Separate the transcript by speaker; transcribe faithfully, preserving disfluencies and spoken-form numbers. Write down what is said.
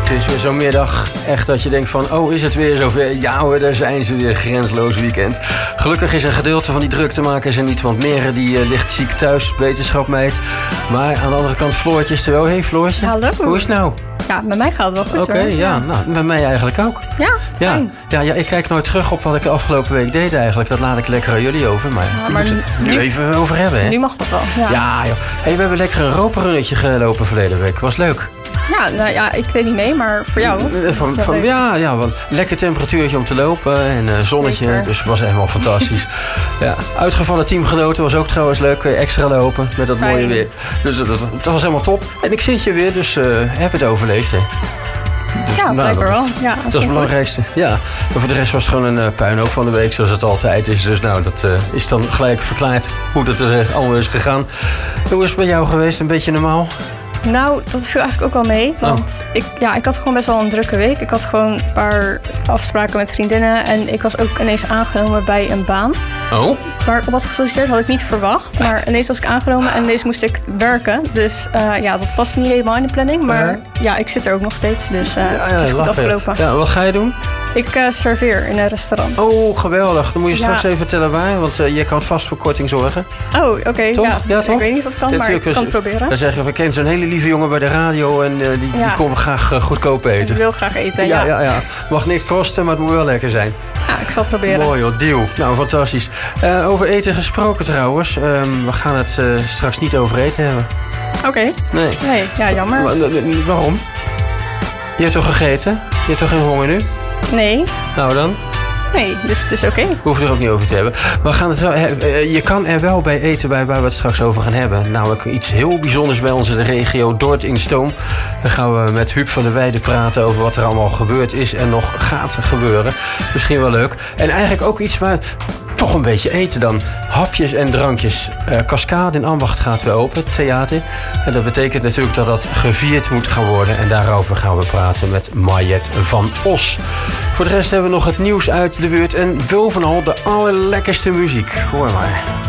Speaker 1: Het is weer zo'n middag, echt dat je denkt van... oh, is het weer zover? Ja hoor, daar zijn ze weer, grensloos weekend. Gelukkig is een gedeelte van die druktemakers er niet... want Mere die uh, ligt ziek thuis, wetenschapmeid. Maar aan de andere kant Floortje is er wel. Hé hey, Floortje,
Speaker 2: hallo.
Speaker 1: Hoe is het nou?
Speaker 2: Ja, met mij gaat het wel goed.
Speaker 1: Oké, okay, ja, ja. Nou, met mij eigenlijk ook.
Speaker 2: Ja,
Speaker 1: ja, ja, ja, ik kijk nooit terug op wat ik de afgelopen week deed eigenlijk. Dat laat ik lekker aan jullie over, maar, ja, maar we nu, nu even over hebben. Hè?
Speaker 2: Nu mag dat wel, ja.
Speaker 1: Ja, joh. Hey, we hebben lekker een roperunnetje gelopen verleden week. Was leuk.
Speaker 2: Ja, nou ja, ik weet niet mee, maar voor jou.
Speaker 1: Van, van, ja, ja, want lekker temperatuurtje om te lopen en uh, zonnetje, Zeker. Dus het was helemaal fantastisch. Ja, uitgevallen teamgenoten was ook trouwens leuk, extra lopen met dat Fijn. mooie weer. Dus dat, dat was helemaal top. En ik zit hier weer, dus uh, heb het overleefd, hè. Dus,
Speaker 2: ja,
Speaker 1: nou,
Speaker 2: blijkbaar wel. Ja,
Speaker 1: dat is het belangrijkste. Ja. Maar voor de rest was het gewoon een uh, puinhoop van de week, zoals het altijd is. Dus nou, dat uh, is dan gelijk verklaard hoe dat er uh, allemaal is gegaan. Hoe is het bij jou geweest? Een beetje normaal?
Speaker 2: Nou, dat viel eigenlijk ook wel mee. Want oh. ik, ja, ik had gewoon best wel een drukke week. Ik had gewoon een paar afspraken met vriendinnen. En ik was ook ineens aangenomen bij een baan.
Speaker 1: Oh?
Speaker 2: Waar ik op had gesolliciteerd, had ik niet verwacht. Maar ineens was ik aangenomen en ineens moest ik werken. Dus uh, ja, dat past niet helemaal in de planning. Maar uh, ja, ik zit er ook nog steeds. Dus uh, ja, ja, het is goed afgelopen.
Speaker 1: Ja, wat ga je doen?
Speaker 2: Ik uh, serveer in een restaurant.
Speaker 1: Oh, geweldig. Dan moet je straks ja. even vertellen waar. Want uh, je kan vast voor korting zorgen.
Speaker 2: Oh, oké. Okay, ja. ja, toch? Ik weet niet of dat kan, ja, maar ik kan het proberen.
Speaker 1: Dan zeg je, we kennen zo'n hele lieve jongen bij de radio. En uh, die, ja. die komen graag uh, goedkoop eten.
Speaker 2: Ik wil graag eten,
Speaker 1: ja.
Speaker 2: Ja,
Speaker 1: ja, ja. Mag niks kosten, maar het moet wel lekker zijn.
Speaker 2: Ja, ik zal het proberen.
Speaker 1: Mooi hoor, deal. Nou, fantastisch. Uh, over eten gesproken trouwens. Um, we gaan het uh, straks niet over eten hebben.
Speaker 2: Oké. Okay.
Speaker 1: Nee.
Speaker 2: Nee, ja, jammer.
Speaker 1: Maar, uh, waarom? Je hebt toch gegeten? Je hebt toch geen honger nu?
Speaker 2: Nee.
Speaker 1: Nou dan?
Speaker 2: Nee, dus het is oké. Okay.
Speaker 1: We hoeven er ook niet over te hebben. We gaan het wel, je kan er wel bij eten bij waar we het straks over gaan hebben. Namelijk iets heel bijzonders bij ons in de regio Dordt in Stoom. Dan gaan we met Huub van der Weijden praten over wat er allemaal gebeurd is en nog gaat gebeuren. Misschien wel leuk. En eigenlijk ook iets waar toch een beetje eten dan. Hapjes en drankjes. Uh, Cascade in Ambacht gaat weer open, het theater. En dat betekent natuurlijk dat dat gevierd moet gaan worden. En daarover gaan we praten met Mariette van Os. Voor de rest hebben we nog het nieuws uit de buurt. En bovenal de allerlekkerste muziek. Hoor maar.